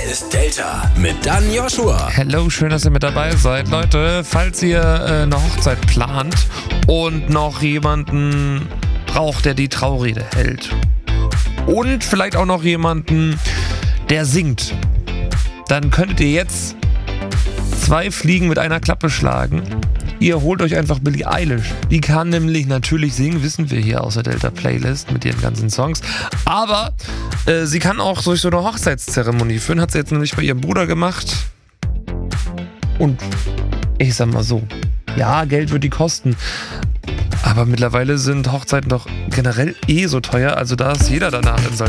ist Delta mit Dan Joshua. Hello, schön, dass ihr mit dabei seid. Leute, falls ihr eine Hochzeit plant und noch jemanden braucht, der die Traurede hält und vielleicht auch noch jemanden, der singt, dann könntet ihr jetzt 2 Fliegen mit einer Klappe schlagen. Ihr holt euch einfach Billie Eilish. Die kann nämlich natürlich singen, wissen wir hier aus der Delta-Playlist mit ihren ganzen Songs. Aber sie kann auch durch so eine Hochzeitszeremonie führen. Hat sie jetzt nämlich bei ihrem Bruder gemacht. Und ich sag mal so, ja, Geld wird die kosten. Aber mittlerweile sind Hochzeiten doch generell so teuer. Also da ist jeder danach in